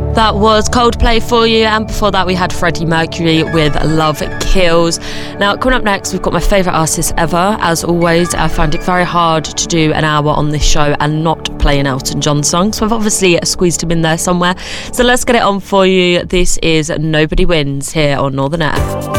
That was Coldplay for you, and before that we had Freddie Mercury with Love Kills. Now, coming up next, we've got my favourite artist ever. As always, I find it very hard to do an hour on this show and not play an Elton John song, so I've obviously squeezed him in there somewhere. So let's get it on for you. This is Nobody Wins here on Northern Air.